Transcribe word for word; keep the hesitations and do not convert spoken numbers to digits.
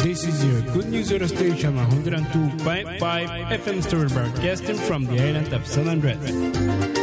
This is your Good News Radio Station one oh two point five F M Story broadcasting from the island of San Andres.